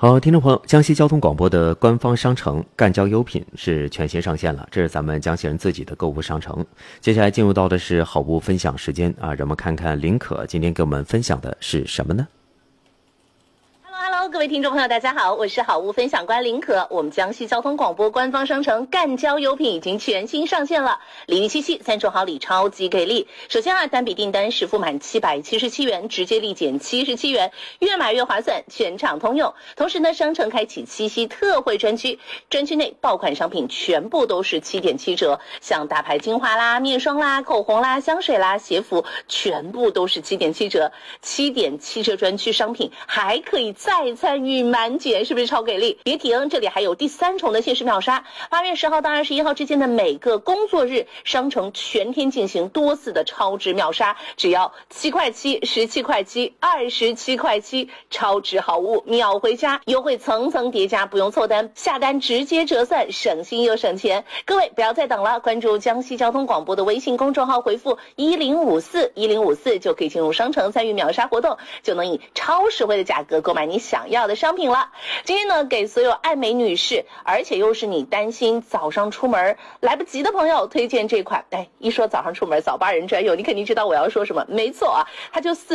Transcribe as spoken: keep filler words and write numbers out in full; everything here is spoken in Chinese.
好，听众朋友，江西交通广播的官方商城赣交优品是全新上线了，这是咱们江西人自己的购物商城。接下来进入到的是好物分享时间啊，让我们看看林可今天给我们分享的是什么呢？ Hello， 各位听众朋友，大家好，我是好物分享官林可。我们江西交通广播官方商城赣交优品已经全新上线了，礼遇七夕，三重好礼超级给力。首先啊，单笔订单实付满七百七十七元，直接立减七十七元，越买越划算，全场通用。同时呢，商城开启七夕特惠专区，专区内爆款商品全部都是七点七折，像大牌精华啦、面霜啦、口红啦、香水啦、鞋服，全部都是七点七折。七点七折专区商品还可以再参与满减，是不是超给力？别停，这里还有第三重的限时秒杀，八月十号到二十一号之间的每个工作日，商城全天进行多次的超值秒杀，只要七块七、十七块七、二十七块七，超值好物秒回家，优惠层层叠加，不用凑单，下单直接折算，省心又省钱。各位不要再等了，关注江西交通广播的微信公众号，回复一零五四一零五四就可以进入商城参与秒杀活动，就能以超实惠的价格购买你想要的商品了。今天呢，给所有爱美女士，而且又是你担心早上出门来不及的朋友，推荐这款。哎，一说早上出门早八人专用，你肯定知道我要说什么，没错啊，它就四